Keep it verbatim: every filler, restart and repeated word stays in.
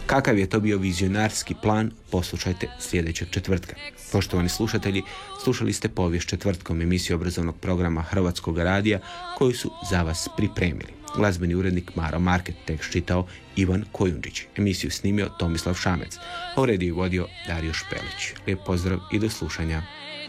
Kakav je to bio vizionarski plan, poslušajte sljedećeg četvrtka. Poštovani slušatelji, slušali ste Povijest četvrtkom, emisiju obrazovnog programa Hrvatskog radija koju su za vas pripremili. Glazbeni urednik Maro Market, tekst čitao Ivan Kojundžić, emisiju snimio Tomislav Šamec, a u rediju vodio Dario Špelić. Lijep pozdrav i do slušanja.